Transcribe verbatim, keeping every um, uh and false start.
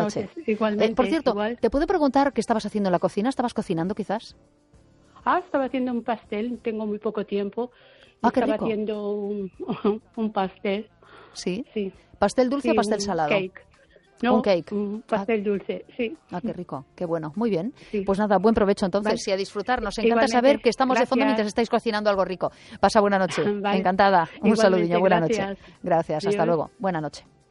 noche. noches, igualmente. Eh, por cierto, igual. ¿te puedo preguntar qué estabas haciendo en la cocina? ¿Estabas cocinando quizás? Ah, estaba haciendo un pastel, tengo muy poco tiempo. Ah, qué estaba rico. haciendo un, un pastel. Sí. Sí. ¿Pastel dulce Sí, o pastel un salado? Cake. No, un cake. Un pastel ah. dulce, sí. Ah, qué rico, qué bueno. Muy bien. Sí. Pues nada, buen provecho entonces. Vale. Y a disfrutar. Nos encanta Igualmente. saber que estamos Gracias. de fondo mientras estáis cocinando algo rico. Pasa buena noche. Vale. Encantada. Un Igualmente, saludillo. Buena gracias. noche. Gracias. Hasta Adiós. luego. Buena noche.